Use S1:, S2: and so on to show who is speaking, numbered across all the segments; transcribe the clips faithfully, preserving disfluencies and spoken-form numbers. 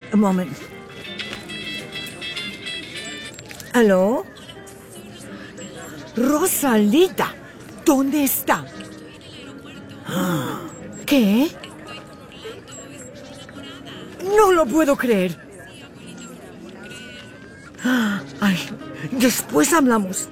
S1: A moment. ¿Aló? Rosalita, ¿dónde está? ¿Qué? No lo puedo creer. Ay, después hablamos.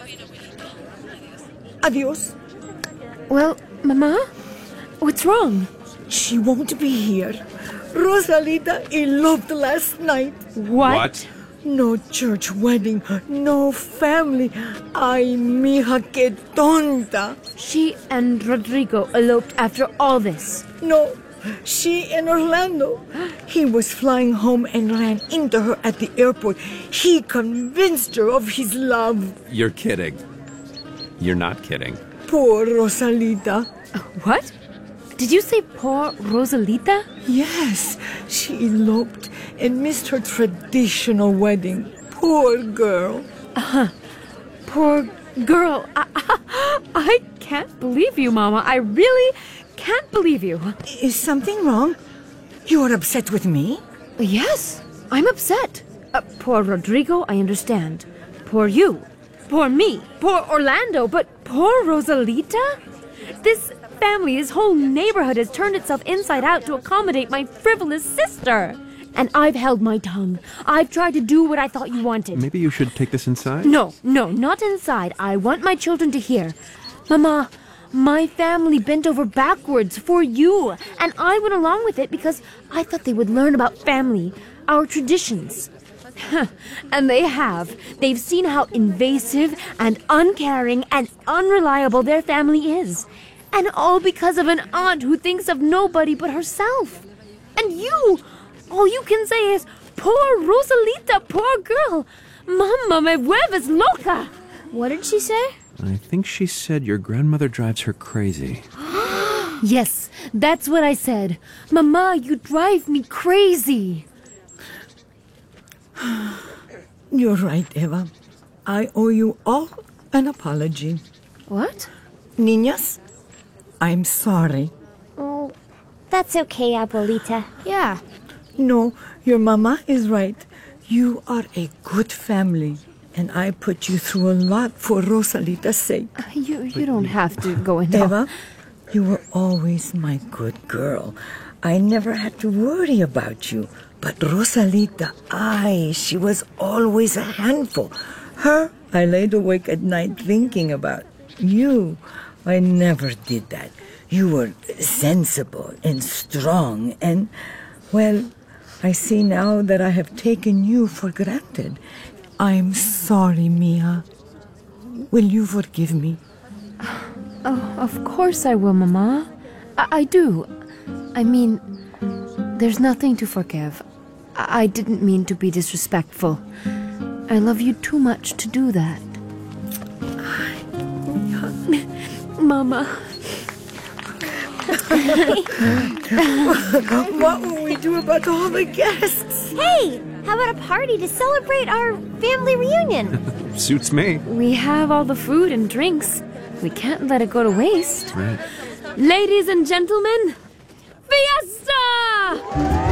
S1: Adiós.
S2: Well, Mama, what's wrong?
S1: She won't be here. Rosalita eloped last night.
S2: What?
S3: What?
S1: No church wedding, no family. Ay, mija, qué tonta.
S2: She and Rodrigo eloped after all this.
S1: No, she in Orlando. He was flying home and ran into her at the airport. He convinced her of his love.
S3: You're kidding. You're not kidding.
S1: Poor Rosalita.
S2: What? Did you say poor Rosalita?
S1: Yes, she eloped and missed her traditional wedding. Poor girl.
S2: Poor girl. I, I can't believe you, Mama. I really can't believe you.
S1: Is something wrong? You are upset with me?
S2: Yes, I'm upset. Uh, poor Rodrigo, I understand. Poor you. Poor me. Poor Orlando. But poor Rosalita? This family, this whole neighborhood has turned itself inside out to accommodate my frivolous sister. And I've held my tongue. I've tried to do what I thought you wanted.
S3: Maybe you should take this inside?
S2: No, no, not inside. I want my children to hear. Mama, my family bent over backwards for you. And I went along with it because I thought they would learn about family, our traditions. And they have. They've seen how invasive and uncaring and unreliable their family is. And all because of an aunt who thinks of nobody but herself. And you, all you can say is, poor Rosalita, poor girl. Mama me vuelves loca.
S4: What did she say?
S3: I think she said your grandmother drives her crazy.
S2: Yes, that's what I said. Mama, you drive me crazy.
S1: You're right, Eva. I owe you all an apology.
S2: What?
S1: Niñas, I'm sorry.
S4: Oh, that's okay, Abuelita. Yeah.
S1: No, your mama is right. You are a good family, and I put you through a lot for Rosalita's sake.
S2: You you don't have to go into...
S1: Eva, you were always my good girl. I never had to worry about you. But Rosalita, ay, she was always a handful. Her, I laid awake at night thinking about. You, I never did that. You were sensible and strong and, well, I see now that I have taken you for granted. I'm sorry, Mia. Will you forgive me?
S2: Oh, of course I will, Mama. I, I do. I mean, there's nothing to forgive. I, I didn't mean to be disrespectful. I love you too much to do that. Mama.
S1: What will we do about all the guests?
S4: Hey, how about a party to celebrate our family reunion?
S3: Suits me.
S2: We have all the food and drinks. We can't let it go to waste.
S3: Right.
S2: Ladies and gentlemen, fiesta!